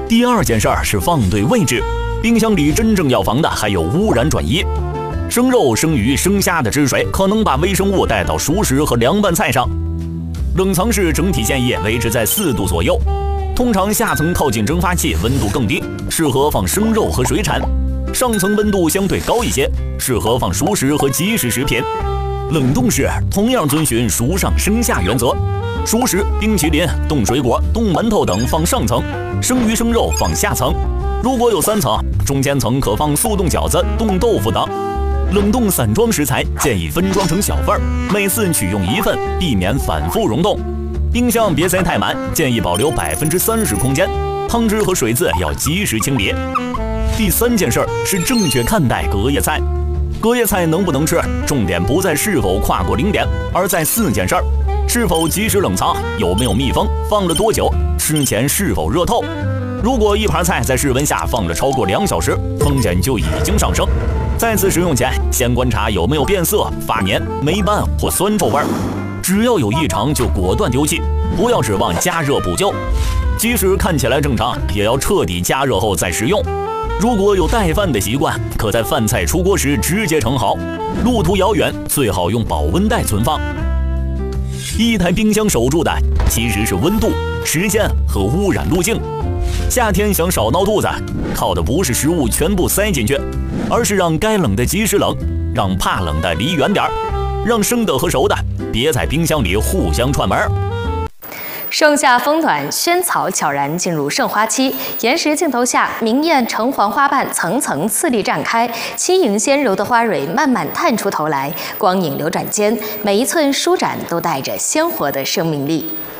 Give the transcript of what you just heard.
第二件事儿是放对位置，冰箱里真正要防的还有污染转移。生肉、生鱼、生虾的汁水可能把微生物带到熟食和凉拌菜上。冷藏室整体建议维持在4度左右，通常下层靠近蒸发器，温度更低，适合放生肉和水产；上层温度相对高一些，适合放熟食和即食食品。冷冻室同样遵循熟上生下原则，熟食、冰淇淋、冻水果、冻馒头等放上层，生鱼生肉放下层。如果有3层，中间层可放速冻饺子、冻豆腐等。冷冻散装食材建议分装成小份，每次取用1份，避免反复溶冻。冰箱别塞太满，建议保留30%空间。汤汁和水渍要及时清理。第3件事是正确看待隔夜菜。隔夜菜能不能吃，重点不在是否跨过0点，而在4件事：是否及时冷藏，有没有密封，放了多久，吃前是否热透。如果一盘菜在室温下放了超过2小时，风险就已经上升。再次食用前，先观察有没有变色、发黏、霉斑或酸臭味，只要有异常就果断丢弃，不要指望加热补救。即使看起来正常，也要彻底加热后再食用。如果有带饭的习惯，可在饭菜出锅时直接盛好，路途遥远最好用保温袋存放。一台冰箱守住的其实是温度、时间和污染路径。夏天想少闹肚子，靠的不是食物全部塞进去，而是让该冷的及时冷，让怕冷的离远点，让生的和熟的别在冰箱里互相串门。 盛夏风暖，萱草悄然进入盛花期。岩石镜头下，明艳橙黄花瓣层层次立绽开，轻盈纤柔的花蕊慢慢探出头来，光影流转间，每一寸舒展都带着鲜活的生命力。